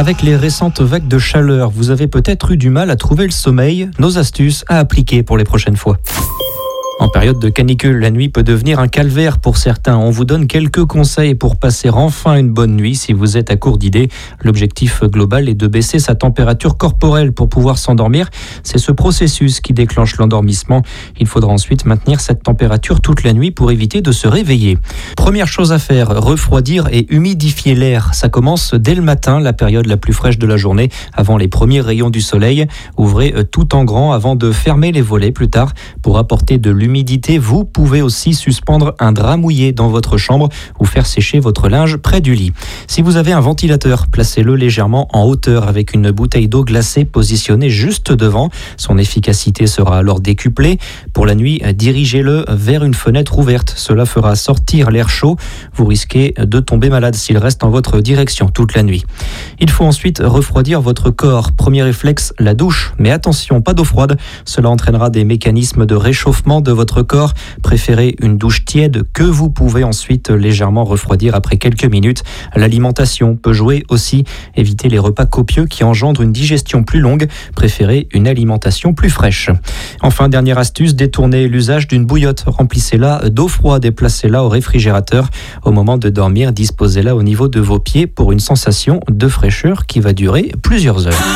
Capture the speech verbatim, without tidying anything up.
Avec les récentes vagues de chaleur, vous avez peut-être eu du mal à trouver le sommeil. Nos astuces à appliquer pour les prochaines fois. En période de canicule, la nuit peut devenir un calvaire pour certains. On vous donne quelques conseils pour passer enfin une bonne nuit si vous êtes à court d'idées. L'objectif global est de baisser sa température corporelle pour pouvoir s'endormir. C'est ce processus qui déclenche l'endormissement. Il faudra ensuite maintenir cette température toute la nuit pour éviter de se réveiller. Première chose à faire, refroidir et humidifier l'air. Ça commence dès le matin, la période la plus fraîche de la journée, avant les premiers rayons du soleil. Ouvrez tout en grand avant de fermer les volets plus tard pour apporter de l'humidité. Humidité, vous pouvez aussi suspendre un drap mouillé dans votre chambre ou faire sécher votre linge près du lit. Si vous avez un ventilateur, placez-le légèrement en hauteur avec une bouteille d'eau glacée positionnée juste devant. Son efficacité sera alors décuplée. Pour la nuit, dirigez-le vers une fenêtre ouverte. Cela fera sortir l'air chaud. Vous risquez de tomber malade s'il reste en votre direction toute la nuit. Il faut ensuite refroidir votre corps. Premier réflexe, la douche. Mais attention, pas d'eau froide. Cela entraînera des mécanismes de réchauffement de votre corps. Préférez une douche tiède que vous pouvez ensuite légèrement refroidir après quelques minutes. L'alimentation peut jouer aussi. Évitez les repas copieux qui engendrent une digestion plus longue. Préférez une alimentation plus fraîche. Enfin, dernière astuce, détournez l'usage d'une bouillotte. Remplissez-la d'eau froide et placez-la au réfrigérateur. Au moment de dormir, disposez-la au niveau de vos pieds pour une sensation de fraîcheur qui va durer plusieurs heures.